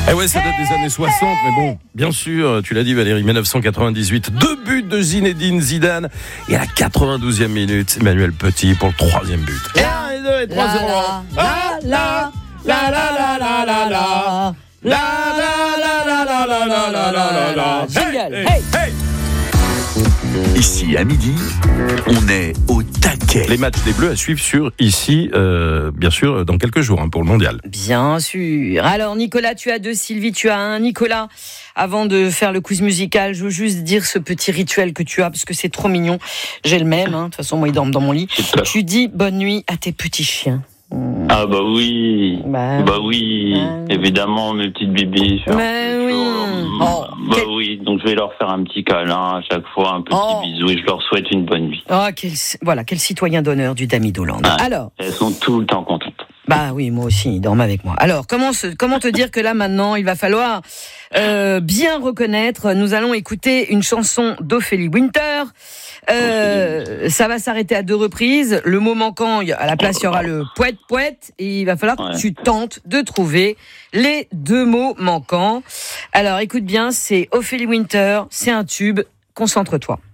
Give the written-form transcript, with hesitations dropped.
Eh ouais, ça date des années 60, mais bon, bien sûr, tu l'as dit Valérie, 1998, 2 buts de Zinedine Zidane, et à la 92e minute, Emmanuel Petit pour le 3e but. Et 1, et 2, et 3-0. La la la la la la la la la. Jingle. Hey. Ici, à midi, on est au taquet. Les matchs des Bleus à suivre sur ici, bien sûr, dans quelques jours pour le mondial. Bien sûr. Alors Nicolas, tu as 2, Sylvie, tu as 1. Nicolas, avant de faire le quiz musical, je veux juste dire ce petit rituel que tu as, parce que c'est trop mignon. J'ai le même, de toute façon, moi, ils dorment dans mon lit. Tu dis bonne nuit à tes petits chiens. Ah bah oui, évidemment, mes petites bibis. Oui, donc je vais leur faire un petit câlin à chaque fois, un petit bisou, et je leur souhaite une bonne nuit. Oh, quel citoyen d'honneur du Dami d'Hollande. Alors, elles sont tout le temps contentes. Bah oui, moi aussi, ils dorment avec moi. Alors, comment te dire que là, maintenant, il va falloir bien reconnaître. Nous allons écouter une chanson d'Ophélie Winter. Ça va s'arrêter à 2 reprises. Le mot manquant, à la place, il y aura le poète, et il va falloir que tu tentes de trouver les 2 mots manquants. Alors, écoute bien, c'est Ophélie Winter, c'est un tube. Concentre-toi.